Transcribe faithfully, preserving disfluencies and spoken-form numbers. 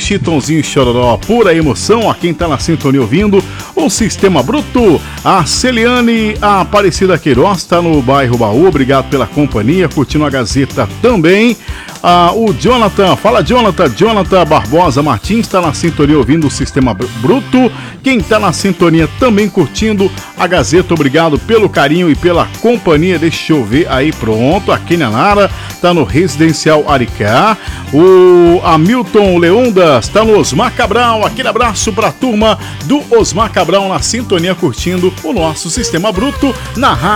Chitãozinho e Chororó, pura emoção. A quem tá na sintonia ouvindo o Sistema Bruto. A Celiane a Aparecida Queiroz tá no bairro Baú, obrigado pela companhia, curtindo a Gazeta também. Ah, o Jonathan, fala Jonathan, Jonathan Barbosa Martins tá na sintonia ouvindo o Sistema Bruto. Quem tá na sintonia também curtindo a Gazeta, obrigado pelo carinho e pela companhia. Deixa eu ver aí, pronto. A Kenia Nara tá no Residencial Aricá. O Hamilton Leondas tá no Osmar Cabral. Aquele abraço pra turma do Osmar Cabral na sintonia curtindo o nosso Sistema Bruto na rádio.